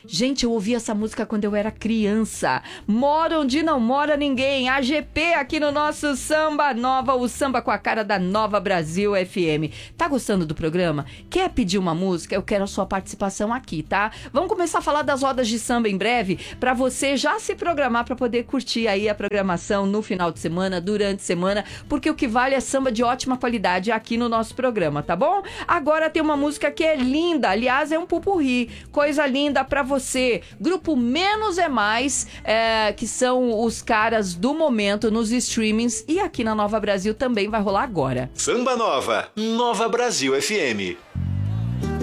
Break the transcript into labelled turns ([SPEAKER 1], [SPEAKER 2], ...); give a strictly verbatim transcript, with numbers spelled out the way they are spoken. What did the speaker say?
[SPEAKER 1] Gente, eu ouvi essa música quando eu era criança. Mora onde não mora ninguém. A G P aqui no nosso Samba Nova, o samba com a cara da Nova Brasil F M. Tá gostando do programa? Quer pedir uma música? Eu quero a sua participação aqui, tá? Vamos começar a falar das rodas de samba em breve, pra você já se programar pra poder curtir aí a programação no final de semana, durante a semana, porque o que vale é samba de ótima qualidade aqui no nosso programa, tá bom? Agora tem uma música que é linda, aliás, é um pupurri, coisa linda pra você. Grupo Menos é Mais, é, que são os caras do momento nos streamings, e aqui na Nova Brasil também vai rolar agora.
[SPEAKER 2] Samba Nova, Nova Brasil F M.